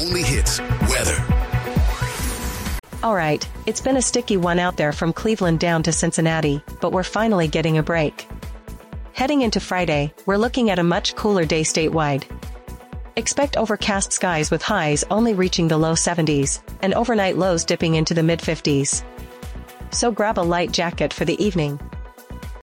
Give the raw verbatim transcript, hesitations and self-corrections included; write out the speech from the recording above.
only hits, weather. All right, it's been a sticky one out there from Cleveland down to Cincinnati, but we're finally getting a break. Heading into Friday, we're looking at a much cooler day statewide. Expect overcast skies with highs only reaching the low seventies, and overnight lows dipping into the mid fifties. So grab a light jacket for the evening,